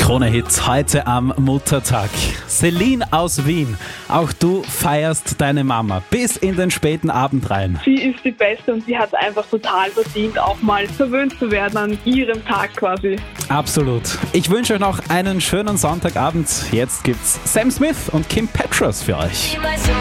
Krone-Hit heute am Muttertag. Celine aus Wien, auch du feierst deine Mama bis in den späten Abend rein. Sie ist die Beste und sie hat es einfach total verdient, auch mal verwöhnt zu werden an ihrem Tag quasi. Absolut. Ich wünsche euch noch einen schönen Sonntagabend. Jetzt gibt's Sam Smith und Kim Petras für euch.